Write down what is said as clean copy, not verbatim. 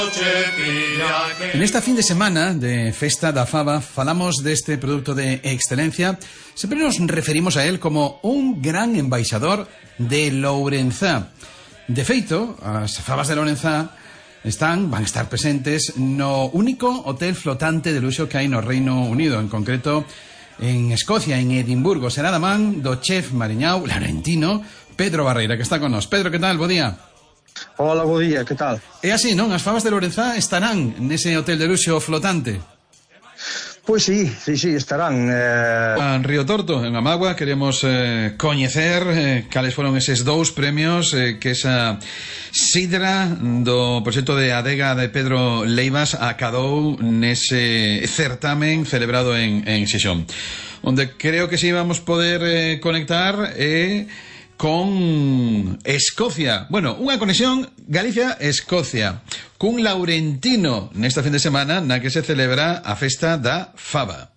En esta fin de semana de Festa da Faba falamos deste produto de excelencia. Sempre nos referimos a él como un gran embaixador de Lourenzá. De feito, as fabas de Lourenzá van a estar presentes no único hotel flotante de luxo que hai no Reino Unido, en concreto en Escocia, en Edimburgo. Será da man do chef mariñao laurentino Pedro Barreira, que está con nós. Pedro, que tal? Bo día. Hola, bo día, que tal? É así, non? As fabas de Lourenzá estarán nese hotel de luxo flotante. Pois sí, estarán. En Río Torto, en Amagua, queremos coñecer cales foron eses dous premios que esa sidra do proxecto de adega de Pedro Leivas acadou nese certamen celebrado en Xixón, onde creo que si vamos poder conectar con Escocia. Bueno, unha conexión Galicia-Escocia cun laurentino nesta fin de semana na que se celebra a Festa da Faba.